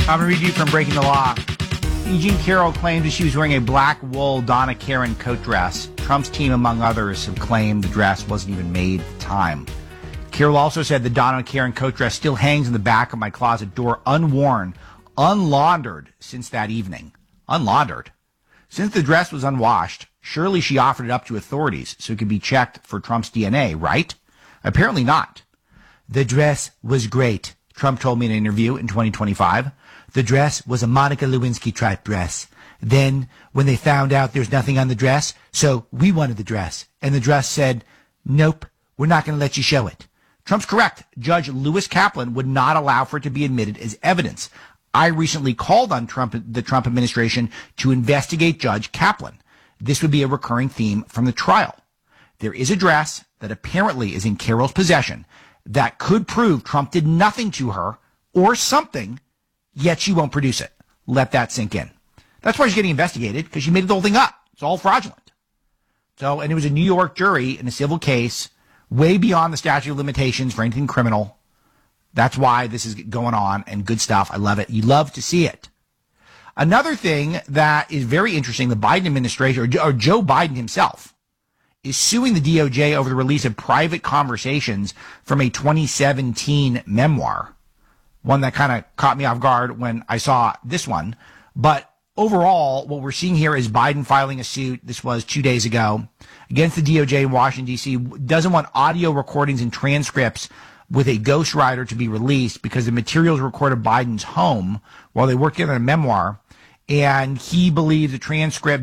I'm going to read you from Breaking the Law. Eugene Carroll claims that she was wearing a black wool Donna Karan coat dress. Trump's team, among others, have claimed the dress wasn't even made at the time. Carroll also said the Donna Karan coat dress still hangs in the back of my closet door unworn, unlaundered since that evening. Unlaundered. Since the dress was unwashed, surely she offered it up to authorities so it could be checked for Trump's DNA, right? Apparently not. The dress was great, Trump told me in an interview in 2025. The dress was a Monica Lewinsky type dress. Then, when they found out there's nothing on the dress, so we wanted the dress. And the dress said, nope, we're not going to let you show it. Trump's correct. Judge Lewis Kaplan would not allow for it to be admitted as evidence. I recently called on the Trump administration to investigate Judge Kaplan. This would be a recurring theme from the trial. There is a dress that apparently is in Carroll's possession that could prove Trump did nothing to her or something, yet she won't produce it. Let that sink in. That's why she's getting investigated, because she made the whole thing up. It's all fraudulent. And it was a New York jury in a civil case, way beyond the statute of limitations for anything criminal. That's why this is going on, and good stuff. I love it. You love to see it. Another thing that is very interesting, the Biden administration, or Joe Biden himself, is suing the DOJ over the release of private conversations from a 2017 memoir, one that kind of caught me off guard when I saw this one. But overall, what we're seeing here is Biden filing a suit, this was 2 days ago, against the DOJ in Washington, D.C., doesn't want audio recordings and transcripts with a ghostwriter to be released because the materials recorded Biden's home while they worked together on a memoir, and he believes the transcript